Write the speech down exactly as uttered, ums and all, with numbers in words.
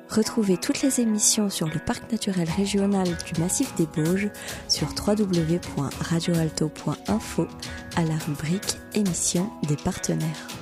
Retrouvez toutes les émissions sur le parc naturel régional du Massif des Bauges sur w w w point radio alto point info à la rubrique émissions des partenaires.